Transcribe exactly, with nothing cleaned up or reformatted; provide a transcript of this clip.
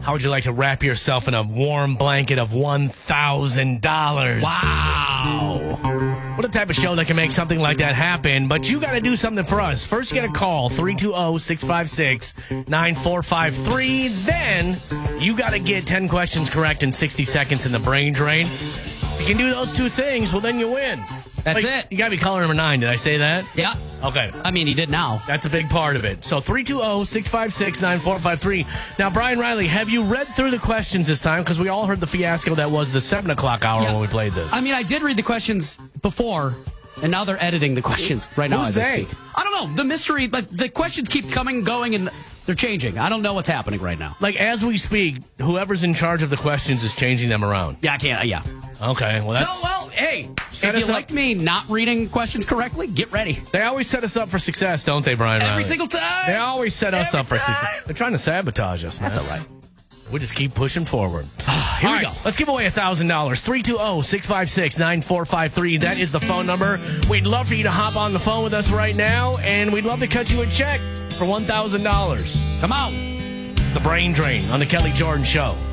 How would you like to wrap yourself in a warm blanket of one thousand dollars? Wow. What a type of show that can make something like that happen, but you got to do something for us. First, you got to call three two zero, six five six, nine four five three. Then, you got to get ten questions correct in sixty seconds in the brain drain. If you can do those two things, well, then you win. That's Wait, it. You got to be caller number nine. Did I say that? Yeah. Okay. I mean, he did now. That's a big part of it. So three two zero, six five six, nine four five three. Now, Brian Riley, have you read through the questions this time? Because we all heard the fiasco that was the seven o'clock hour Yeah. when we played this. I mean, I did read the questions before, and now they're editing the questions right now Who's as I they? speak. I don't know. The mystery, but the questions keep coming, going, and they're changing. I don't know what's happening right now. Like, as we speak, whoever's in charge of the questions is changing them around. Yeah, I can't. Yeah. Okay, well, So, that's... well, hey, Set if us you up. liked me not reading questions correctly, get ready. They always set us up for success, don't they, Brian Riley? Every single time. They always set us Every up for time. success. They're trying to sabotage us, man. That's all right. We just keep pushing forward. Here All we right, go. let's give away one thousand dollars. three two zero, six five six, nine four five three. That is the phone number. We'd love for you to hop on the phone with us right now, and we'd love to cut you a check for one thousand dollars. Come on. The Brain Drain on the Kelly Jordan Show.